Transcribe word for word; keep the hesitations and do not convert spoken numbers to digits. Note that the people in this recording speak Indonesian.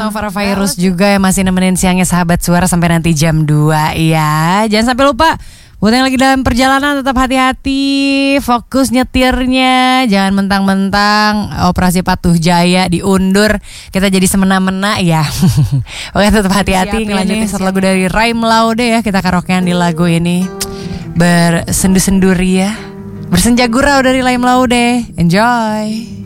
Farah Virus juga yang masih nemenin siangnya Sahabat Suara sampai nanti jam dua ya. Jangan sampai lupa, buat yang lagi dalam perjalanan tetap hati-hati, fokus nyetirnya, jangan mentang-mentang operasi Patuh Jaya diundur kita jadi semena-mena ya. Oke, tetap hati-hati. Ngelanjutin satu lagu dari Raim Laude ya, kita karaokean di lagu ini. Bersendu-sendu ria, bersenja gurau dari Raim Laude. Enjoy.